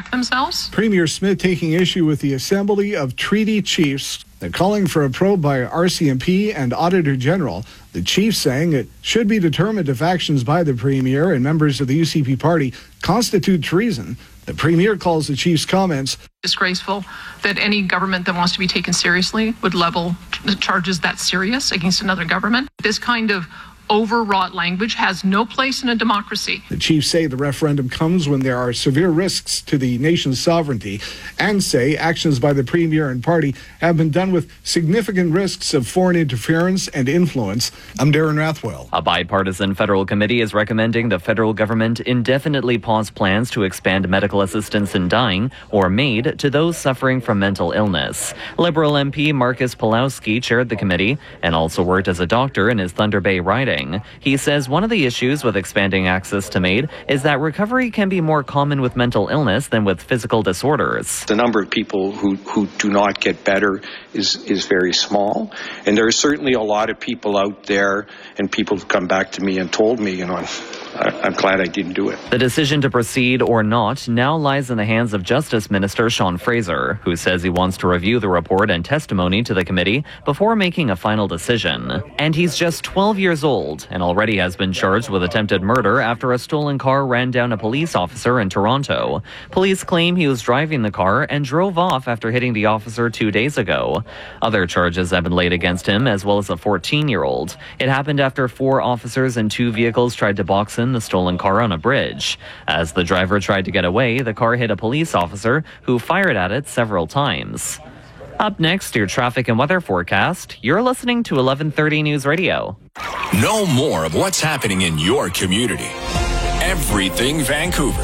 protect themselves. Premier Smith taking issue with the Assembly of Treaty Chiefs. They're calling for a probe by RCMP and Auditor General. The chief saying it should be determined if actions by the Premier and members of the UCP party constitute treason. The Premier calls the chief's comments disgraceful that any government that wants to be taken seriously would level charges that serious against another government. This kind of overwrought language has no place in a democracy. The chiefs say the referendum comes when there are severe risks to the nation's sovereignty and say actions by the Premier and party have been done with significant risks of foreign interference and influence. I'm Darren Rathwell. A bipartisan federal committee is recommending the federal government indefinitely pause plans to expand medical assistance in dying or MAID to those suffering from mental illness. Liberal MP Marcus Pulowski chaired the committee and also worked as a doctor in his Thunder Bay riding. He says one of the issues with expanding access to MAID is that recovery can be more common with mental illness than with physical disorders. The number of people who do not get better is very small. And there are certainly a lot of people out there, and people have come back to me and told me, I'm glad I didn't do it. The decision to proceed or not now lies in the hands of Justice Minister Sean Fraser, who says he wants to review the report and testimony to the committee before making a final decision. And he's just 12 years old and already has been charged with attempted murder after a stolen car ran down a police officer in Toronto. Police claim he was driving the car and drove off after hitting the officer 2 days ago. Other charges have been laid against him, as well as a 14-year-old. It happened after 4 officers and 2 vehicles tried to box in the stolen car on a bridge. As the driver tried to get away, the car hit a police officer who fired at it several times. Up next, your traffic and weather forecast. You're listening to 1130 News Radio. Know more of what's happening in your community. Everything Vancouver.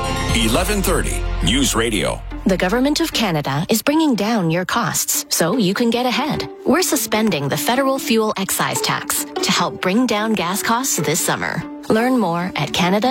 1130 News Radio. The Government of Canada is bringing down your costs so you can get ahead. We're suspending the federal fuel excise tax to help bring down gas costs this summer. Learn more at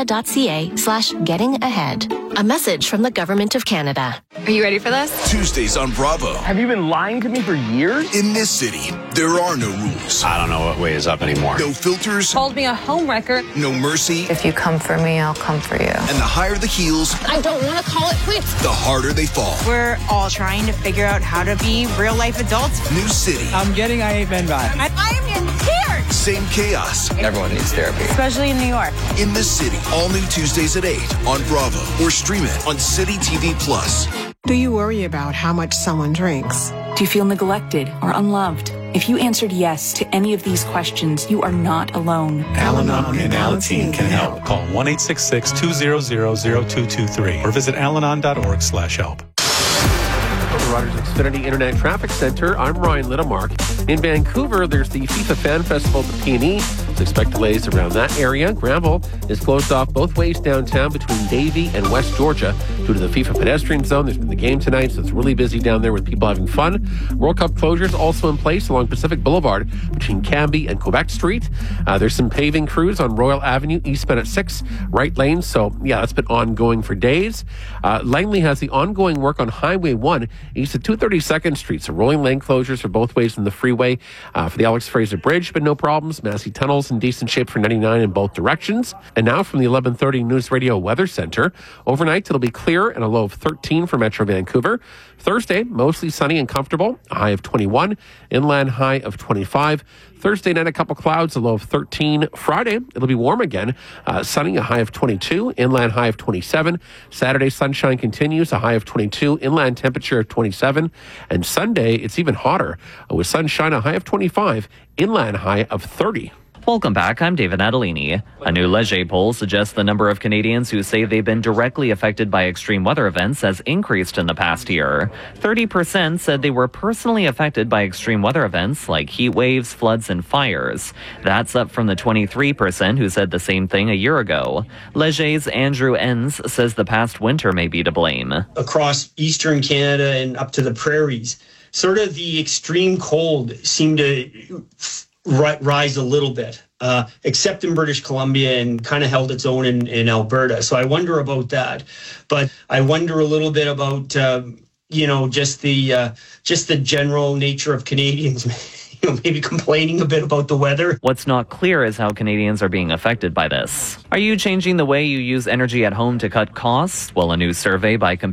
canada.ca/getting-ahead. A message from the Government of Canada. Are you ready for this? Tuesdays on Bravo. Have you been lying to me for years? In this city, there are no rules. I don't know what way is up anymore. No filters. Called me a homewrecker. No mercy. If you come for me, I'll come for you. And the higher the heels, I don't want to call it quits. the harder they fall. We're all trying to figure out how to be real-life adults. New city. I'm getting I Hate Men vibe. I'm in tears. Same chaos. Everyone needs therapy. Especially in New York. In this city. All new Tuesdays at 8 on Bravo. Or stream it on City TV Plus. Do you worry about how much someone drinks? Do you feel neglected or unloved? If you answered yes to any of these questions, you are not alone. Al-Anon and Alateen can help. Call 1-866-200-0223 or visit alanon.org/help. From the Rogers Xfinity Internet Traffic Center, I'm Ryan Littlemark. In Vancouver, there's the FIFA Fan Festival at the P&E. So expect delays around that area. Granville is closed off both ways downtown between Davie and West Georgia due to the FIFA pedestrian zone. There's been the game tonight, so it's really busy down there with people having fun. World Cup closures also in place along Pacific Boulevard between Cambie and Quebec Street. There's some paving crews on Royal Avenue, eastbound at 6, right lane. So, yeah, that's been ongoing for days. Langley has the ongoing work on Highway 1 east of 232nd Street. So rolling lane closures for both ways in the freeway. For the Alex Fraser Bridge, but no problems. Massey Tunnel's in decent shape for 99 in both directions. And now from the 1130 News Radio Weather Center. Overnight, it'll be clear and a low of 13 for Metro Vancouver. Thursday, mostly sunny and comfortable, a high of 21. Inland high of 25. Thursday night, a couple clouds, a low of 13. Friday, it'll be warm again. Sunny, a high of 22. Inland high of 27. Saturday, sunshine continues, a high of 22. Inland temperature of 27. And Sunday, it's even hotter with sunshine, a high of 25. Inland high of 30. Welcome back. I'm David Adelini. A new Leger poll suggests the number of Canadians who say they've been directly affected by extreme weather events has increased in the past year. 30% said they were personally affected by extreme weather events like heat waves, floods, and fires. That's up from the 23% who said the same thing a year ago. Leger's Andrew Enns says the past winter may be to blame. Across eastern Canada and up to the prairies, sort of the extreme cold seemed to rise a little bit, except in British Columbia, and kind of held its own in Alberta. So I wonder about that. But I wonder a little bit about, just the general nature of Canadians, maybe complaining a bit about the weather. What's not clear is how Canadians are being affected by this. Are you changing the way you use energy at home to cut costs? Well, a new survey by